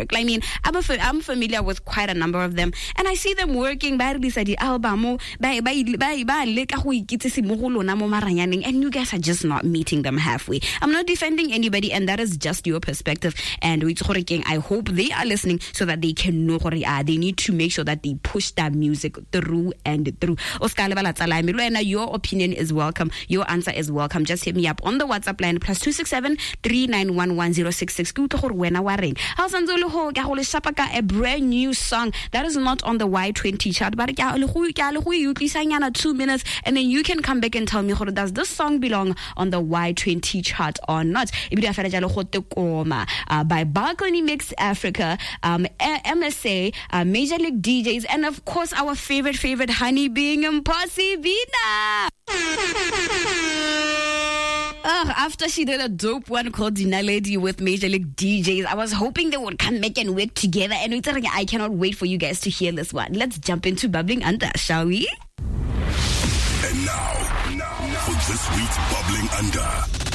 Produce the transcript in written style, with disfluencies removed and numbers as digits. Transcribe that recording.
respectful. I mean, I'm familiar with quite a number of them, and I see them working. And you guys are just not meeting them halfway. I'm not defending anybody, and that is just your perspective. And I hope they are listening so that they can know they need to make sure that they push that music through and through. Your opinion is welcome. Your answer is welcome. Just hit me up on the WhatsApp line +267 3911066. A brand new song that is not on the Y20 chart, but 2 minutes, and then you can come back and tell me, does this song belong on the Y20 chart or not? By Balcony Mix Africa, MSA, Major League DJs, and of course our favorite honey being Impossibina. After she did a dope one called Dinaledi with Major League DJs, I was hoping they would come back and work together, and I cannot wait for you guys to hear this one. Let's jump into Bubbling Under, shall we? And now for this week's Bubbling Under.